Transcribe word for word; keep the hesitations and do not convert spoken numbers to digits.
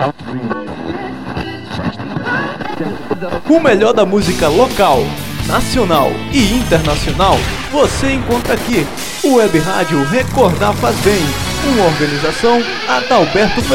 O melhor da música local, nacional e internacional você encontra aqui. O Web Rádio Recordar Faz Bem, uma organização Adalberto Ferreira.